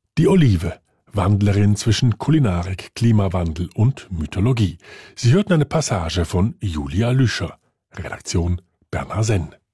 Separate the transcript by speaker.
Speaker 1: Die Olive, Wandlerin zwischen Kulinarik, Klimawandel und Mythologie. Sie hörten eine Passage von Julia Lüscher. Redaktion Bernhard Senn.